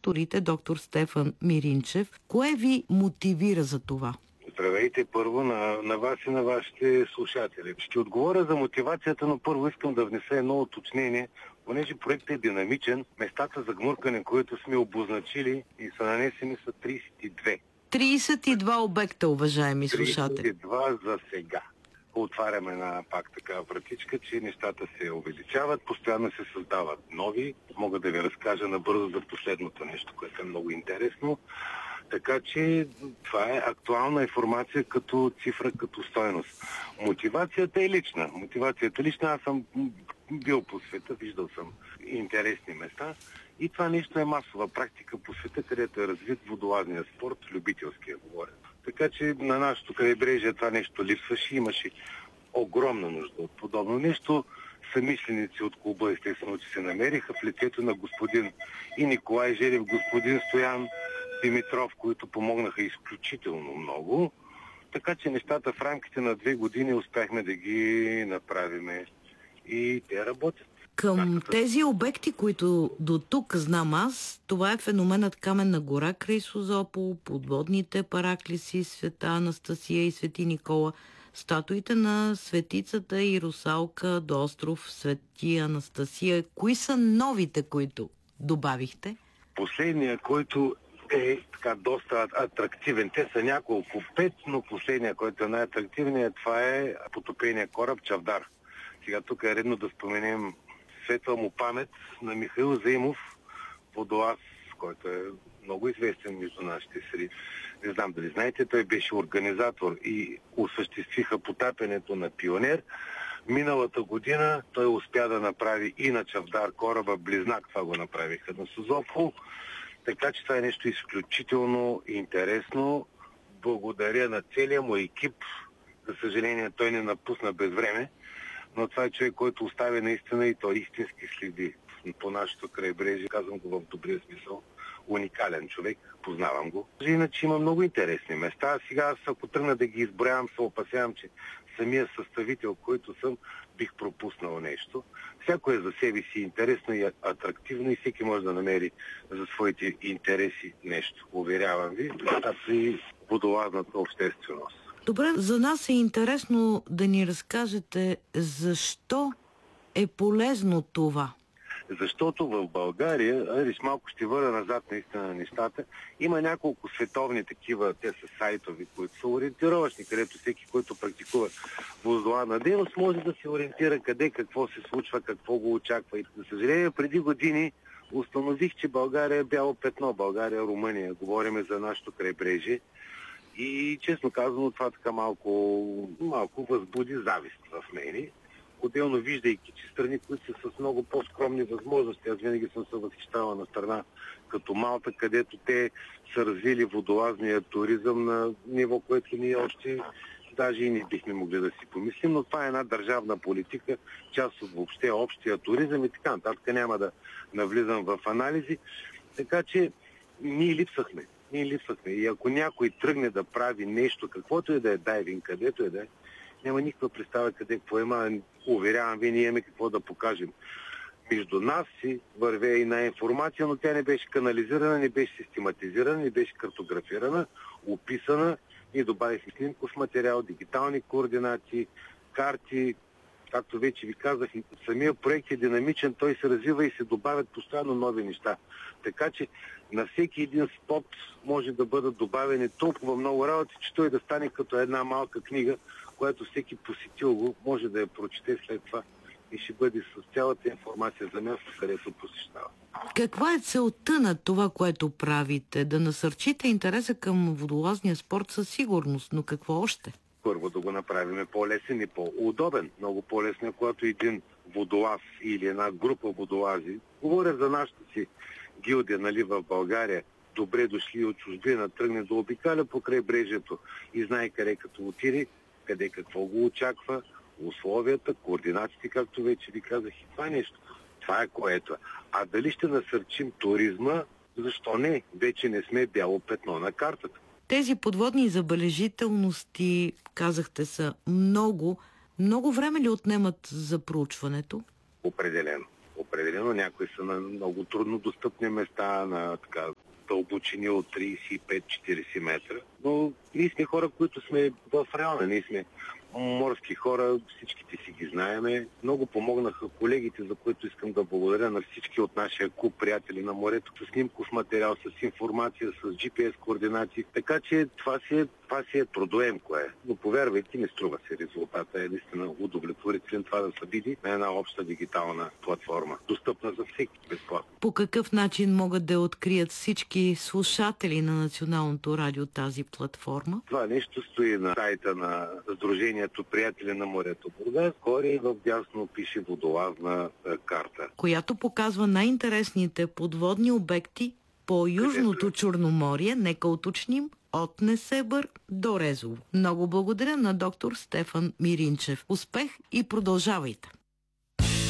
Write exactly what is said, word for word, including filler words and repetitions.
авторите, доктор Стефан Миринчев. Кое ви мотивира за това? Здравейте първо на, на вас и на вашите слушатели. Ще отговоря за мотивацията, но първо искам да внеса едно уточнение. Понеже проектът е динамичен, местата за гмуркане, които сме обозначили и са нанесени, са тридесет и две. тридесет и два обекта, уважаеми слушатели. тридесет и два за сега. Отваряме на пак така вратичка, че нещата се увеличават, постоянно се създават нови. Мога да ви разкажа набързо за последното нещо, което е много интересно. Така че това е актуална информация като цифра, като стойност. Мотивацията е лична. Мотивацията е лична. Аз съм бил по света, виждал съм интересни места и това нещо е масова практика по света, където е развит водолазния спорт, любителския говоря. Така че на нашото крайбрежие това нещо липсваше, имаше огромна нужда от подобно нещо. Съмишленици от клуба естествено, че се намериха в лицето на господин и Николай Желев, господин Стоян Димитров, които помогнаха изключително много. Така че нещата в рамките на две години успяхме да ги направиме и те работят. Към тези обекти, които до тук знам аз, това е феноменът Каменна гора край Созопол, подводните параклиси, Света Анастасия и Свети Никола, статуите на светицата и русалка до остров Свети Анастасия. Кои са новите, които добавихте? Последният, който е така доста атрактивен. Те са няколко, пет, но последният, който е най-атрактивният, това е потопения кораб Чавдар. Сега тук е редно да споменем светла му памет на Михаил Заимов, водолаз, който е много известен между нашите среди. Не знам дали знаете, той беше организатор и осъществиха потапянето на Пионер. Миналата година той успя да направи и на Чавдар кораба близнак, това го направиха на Созопол. Така че това е нещо изключително интересно. Благодаря на целия му екип. За съжаление той не напусна без време, но това е човек, който остави наистина и той истински следи по нашето крайбрежие. Казвам го в добрия смисъл. Уникален човек, познавам го. Иначе има много интересни места. Сега аз ако тръгна да ги изброявам, се опасявам, че самия съставител, който съм, бих пропуснал нещо. Всяко е за себе си интересно и атрактивно и всеки може да намери за своите интереси нещо. Уверявам ви, както и водолазната общественост. Добре, за нас е интересно да ни разкажете защо е полезно това. Защото в България, риш малко ще върна назад наистина на нещата, има няколко световни такива, те са сайтови, които са ориентировъчни, където всеки, който практикува водолазна дейност, може да се ориентира къде, какво се случва, какво го очаква. И за съжаление, преди години установих, че България е бяло петно, България, Румъния, говориме за нашото крайбрежие. И честно казано, това така малко, малко възбуди завист в мене. Отделно виждайки, че страни, които са с много по-скромни възможности, аз винаги съм се възхищавал на страна като Малта, където те са развили водолазния туризъм на ниво, което ние още даже и не бихме могли да си помислим, но това е една държавна политика, част от въобще общия туризъм и така нататък. Няма да навлизам в анализи. Така че ние липсахме. Ние липсвахме. И ако някой тръгне да прави нещо, каквото е да е дайвинг, където е да е, няма никаква представа къде какво има. Уверявам ви, ние имаме какво да покажем. Между нас си върве и на информация, но тя не беше канализирана, не беше систематизирана, не беше картографирана, описана. Ние добавихме снимков материал, дигитални координати, карти. Както вече ви казах, самия проект е динамичен, той се развива и се добавят постоянно нови неща. Така че на всеки един спот може да бъдат добавени толкова много работи, че той да стане като една малка книга, която всеки посетил го може да я прочете след това и ще бъде с цялата информация за място, където посещава. Каква е целта на това, което правите? Да насърчите интереса към водолазния спорт със сигурност, но какво още? Първо да го направим по-лесен и по-удобен. Много по-лесно е, когато един водолаз или една група водолази, говоря за нашата си гилдия, нали, в България, добре дошли от чужбина, тръгне да обикаля по крайбрежието и знае къде като отиде, къде какво го очаква, условията, координациите, както вече ви казах, и това нещо. Това е което. А дали ще насърчим туризма, защо не? Вече не сме бяло петно на картата. Тези подводни забележителности, казахте, са много. Много време ли отнемат за проучването? Определено. определено. Някои са на много трудно достъпни места, на така дълбочини от трийсет и пет до четирийсет метра. Но ние сме хора, които сме в района. Ние сме морски хора, всичките си ги знаеме. Много помогнаха колегите, за които искам да благодаря на всички от нашия клуб приятели на морето, с снимков материал, с информация, с джи пи ес координати. Така че това си е, това си е трудоемко е. Но повярвайте, не струва се, резултата е наистина удовлетворителен това да се види на една обща дигитална платформа, достъпна за всеки безплатно. По какъв начин могат да открият всички слушатели на Националното радио тази платформа? Това нещо стои на сайта на Сдружението Приятели на морето Бургас. Горе в дясно пише водолазна карта, която показва най-интересните подводни обекти по Южното Черноморие, нека уточним, от Несебър до Резово. Много благодаря на доктор Стефан Миринчев. Успех и продължавайте!